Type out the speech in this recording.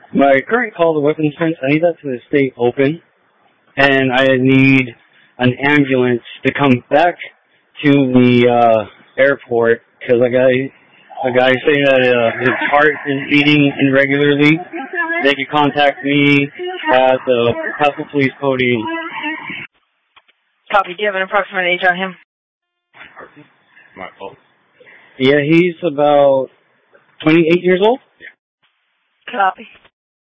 My current call to weapons fence, I need that to stay open, and I need an ambulance to come back to the airport because a guy saying that his heart is beating irregularly. They can contact me at the Pasco Police podium. Copy. Do you have an approximate age on him? My fault. Yeah, he's about 28 years old. Copy.